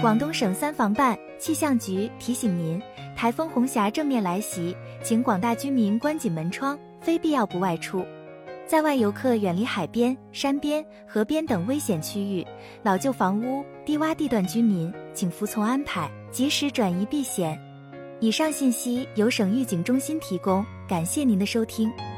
广东省三防办气象局提醒您，台风红霞正面来袭，请广大居民关紧门窗，非必要不外出。在外游客远离海边、山边、河边等危险区域，老旧房屋、低洼地段居民请服从安排，及时转移避险。以上信息由省预警中心提供，感谢您的收听。